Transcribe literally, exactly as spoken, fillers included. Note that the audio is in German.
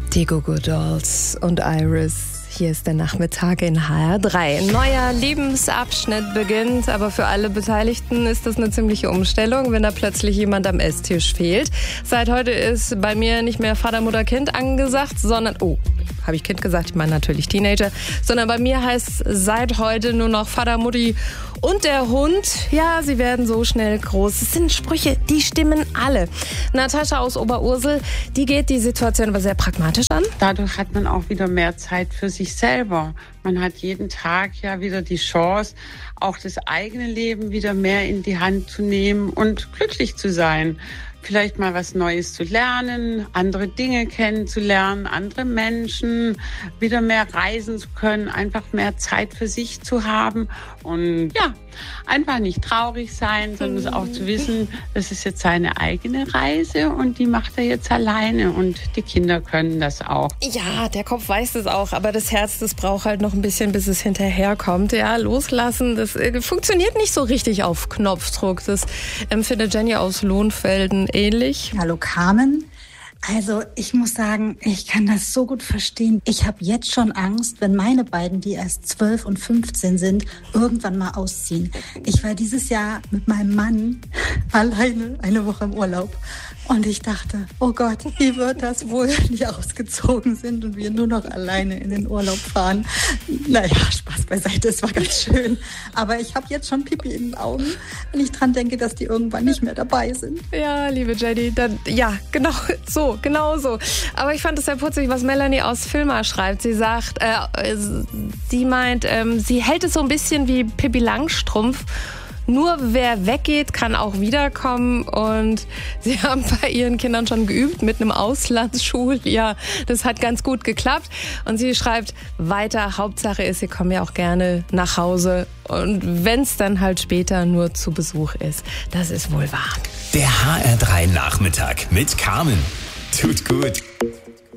Die Goo Goo Dolls und Iris. Hier ist der Nachmittag in H R drei. Ein neuer Lebensabschnitt beginnt, aber für alle Beteiligten ist das eine ziemliche Umstellung, wenn da plötzlich jemand am Esstisch fehlt. Seit heute ist bei mir nicht mehr Vater, Mutter, Kind angesagt, sondern, oh, habe ich Kind gesagt, ich meine natürlich Teenager, sondern bei mir heißt seit heute nur noch Vater, Mutti und der Hund. Ja, sie werden so schnell groß. Es sind Sprüche, die stimmen alle. Natascha aus Oberursel, die geht die Situation aber sehr pragmatisch an. Dadurch hat man auch wieder mehr Zeit für sich selber. Man hat jeden Tag ja wieder die Chance, auch das eigene Leben wieder mehr in die Hand zu nehmen und glücklich zu sein. Vielleicht mal was Neues zu lernen, andere Dinge kennenzulernen, andere Menschen, wieder mehr reisen zu können, einfach mehr Zeit für sich zu haben und ja, einfach nicht traurig sein, sondern auch zu wissen, das ist jetzt seine eigene Reise und die macht er jetzt alleine und die Kinder können das auch. Ja, der Kopf weiß es auch, aber das Herz, das braucht halt noch ein bisschen, bis es hinterherkommt. Ja, loslassen, das äh, funktioniert nicht so richtig auf Knopfdruck. Das empfindet Jenny aus Lohnfelden ähnlich. Hallo Carmen. Also ich muss sagen, ich kann das so gut verstehen. Ich habe jetzt schon Angst, wenn meine beiden, die erst zwölf und fünfzehn sind, irgendwann mal ausziehen. Ich war dieses Jahr mit meinem Mann alleine eine Woche im Urlaub. Und ich dachte, oh Gott, wie wird das wohl, wenn die ausgezogen sind und wir nur noch alleine in den Urlaub fahren? Naja, Spaß beiseite, es war ganz schön. Aber ich habe jetzt schon Pipi in den Augen, wenn ich dran denke, dass die irgendwann nicht mehr dabei sind. Ja, liebe Jenny, dann, ja, genau so, genau so. Aber ich fand es sehr putzig, was Melanie aus Filma schreibt. Sie sagt, äh, sie meint, ähm, sie hält es so ein bisschen wie Pippi Langstrumpf. Nur wer weggeht, kann auch wiederkommen. Und sie haben bei ihren Kindern schon geübt mit einem Auslandsschuljahr. Das hat ganz gut geklappt. Und sie schreibt weiter, Hauptsache ist, sie kommen ja auch gerne nach Hause. Und wenn es dann halt später nur zu Besuch ist, das ist wohl wahr. Der H R drei Nachmittag mit Carmen. Tut gut.